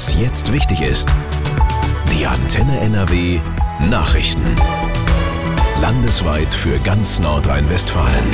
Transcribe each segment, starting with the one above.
Was jetzt wichtig ist. Die Antenne NRW Nachrichten. Landesweit für ganz Nordrhein-Westfalen.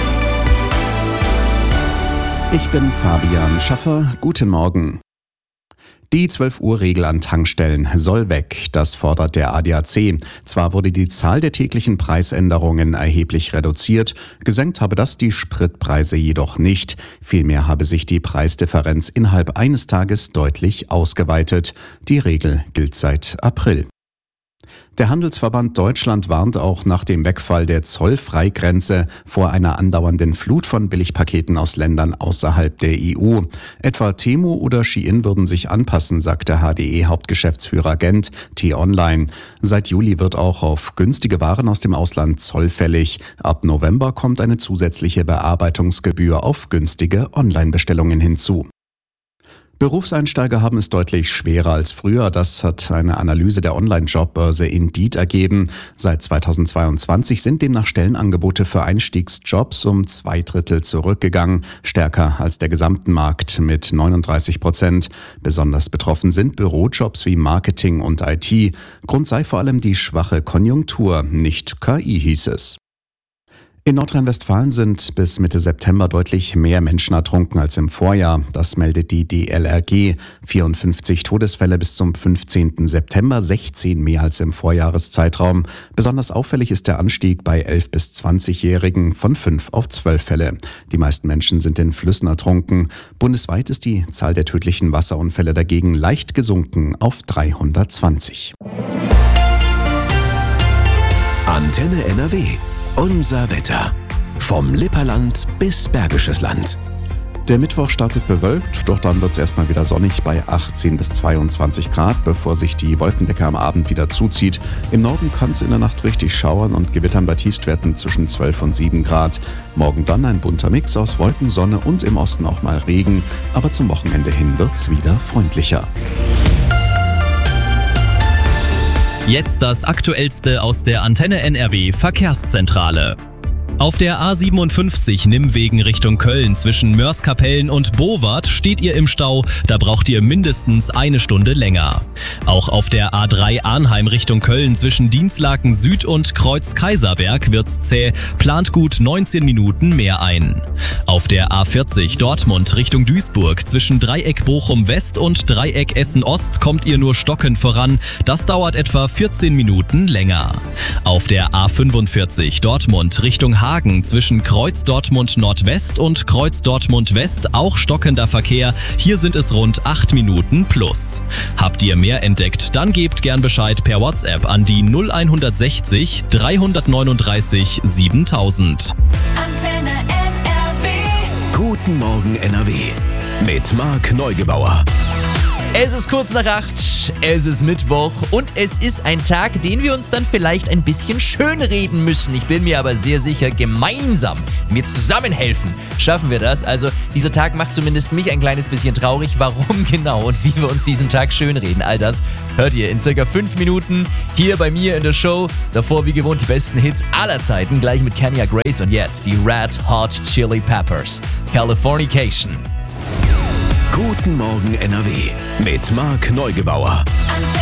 Ich bin Fabian Schaffer. Guten Morgen. Die 12-Uhr-Regel an Tankstellen soll weg, das fordert der ADAC. Zwar wurde die Zahl der täglichen Preisänderungen erheblich reduziert, gesenkt habe das die Spritpreise jedoch nicht. Vielmehr habe sich die Preisdifferenz innerhalb eines Tages deutlich ausgeweitet. Die Regel gilt seit April. Der Handelsverband Deutschland warnt auch nach dem Wegfall der Zollfreigrenze vor einer andauernden Flut von Billigpaketen aus Ländern außerhalb der EU. Etwa Temu oder Shein würden sich anpassen, sagt der HDE-Hauptgeschäftsführer Gent T-Online. Seit Juli wird auch auf günstige Waren aus dem Ausland Zoll fällig. Ab November kommt eine zusätzliche Bearbeitungsgebühr auf günstige Online-Bestellungen hinzu. Berufseinsteiger haben es deutlich schwerer als früher. Das hat eine Analyse der Online-Jobbörse Indeed ergeben. Seit 2022 sind demnach Stellenangebote für Einstiegsjobs um 2/3 zurückgegangen, stärker als der gesamten Markt mit 39%. Besonders betroffen sind Bürojobs wie Marketing und IT. Grund sei vor allem die schwache Konjunktur, nicht KI, hieß es. In Nordrhein-Westfalen sind bis Mitte September deutlich mehr Menschen ertrunken als im Vorjahr. Das meldet die DLRG. 54 Todesfälle bis zum 15. September, 16 mehr als im Vorjahreszeitraum. Besonders auffällig ist der Anstieg bei 11- bis 20-Jährigen von 5 auf 12 Fälle. Die meisten Menschen sind in Flüssen ertrunken. Bundesweit ist die Zahl der tödlichen Wasserunfälle dagegen leicht gesunken auf 320. Antenne NRW. Unser Wetter. Vom Lipperland bis Bergisches Land. Der Mittwoch startet bewölkt, doch dann wird es erstmal wieder sonnig bei 18 bis 22 Grad, bevor sich die Wolkendecke am Abend wieder zuzieht. Im Norden kann es in der Nacht richtig schauern und gewittern bei Tiefstwerten zwischen 12 und 7 Grad. Morgen dann ein bunter Mix aus Wolken, Sonne und im Osten auch mal Regen. Aber zum Wochenende hin wird es wieder freundlicher. Jetzt das Aktuellste aus der Antenne NRW Verkehrszentrale. Auf der A57 Nimmwegen Richtung Köln zwischen Mörs-Kapellen und Bowart steht ihr im Stau, da braucht ihr mindestens eine Stunde länger. Auch auf der A3 Arnheim Richtung Köln zwischen Dinslaken Süd und Kreuz Kaiserberg wird's zäh, plant gut 19 Minuten mehr ein. Auf der A40 Dortmund Richtung Duisburg zwischen Dreieck Bochum West und Dreieck Essen Ost kommt ihr nur stockend voran, das dauert etwa 14 Minuten länger. Auf der A45 Dortmund Richtung Hagen zwischen Kreuz Dortmund Nordwest und Kreuz Dortmund West auch stockender Verkehr. Hier sind es rund 8 Minuten plus. Habt ihr mehr entdeckt, dann gebt gern Bescheid per WhatsApp an die 0160 339 7000. Antenne NRW. Guten Morgen NRW. Mit Marc Neugebauer. Es ist kurz nach 8, es ist Mittwoch und es ist ein Tag, den wir uns dann vielleicht ein bisschen schönreden müssen. Ich bin mir aber sehr sicher, gemeinsam, wenn wir zusammen helfen, schaffen wir das. Also dieser Tag macht zumindest mich ein kleines bisschen traurig. Warum genau und wie wir uns diesen Tag schönreden, all das hört ihr in circa 5 Minuten hier bei mir in der Show. Davor wie gewohnt die besten Hits aller Zeiten, gleich mit Kenya Grace und jetzt die Red Hot Chili Peppers, Californication. Guten Morgen NRW. Mit Marc Neugebauer.